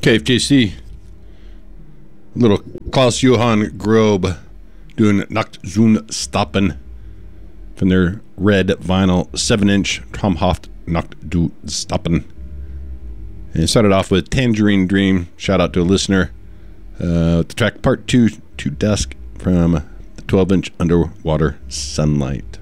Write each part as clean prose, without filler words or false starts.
KFJC. Little Klaus Johann Grobe doing Nacht zum Stoppen from their red vinyl 7-inch Traumhaft Nacht du Stoppen. And it started off with Tangerine Dream. Shout out to a listener. The track Part 2 to Dusk from the 12-inch Underwater Sunlight.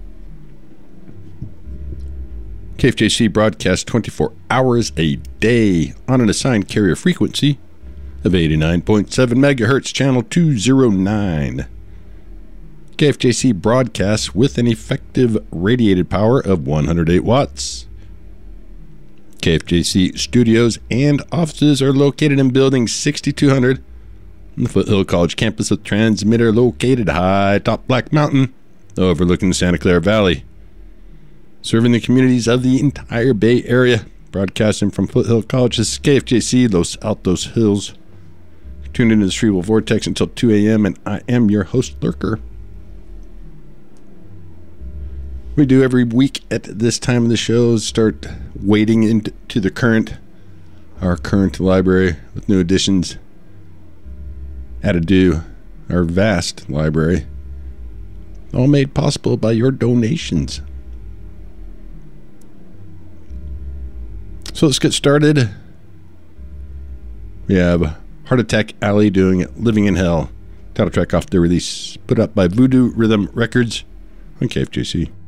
KFJC broadcasts 24 hours a day on an assigned carrier frequency of 89.7 megahertz, channel 209. KFJC broadcasts with an effective radiated power of 108 watts. KFJC studios and offices are located in building 6200 on the Foothill College campus, with transmitter located high atop Black Mountain overlooking the Santa Clara Valley. Serving the communities of the entire Bay Area. Broadcasting from Foothill College, this is KFJC, Los Altos Hills. Tuned into the Cerebral Vortex until 2 a.m., and I am your host, Lurker. We do every week at this time of the show start wading into our current library with new additions added to our vast library. All made possible by your donations. So let's get started. We have Heart Attack Alley doing Living in Hell. Title track off the release put up by Voodoo Rhythm Records on KFJC.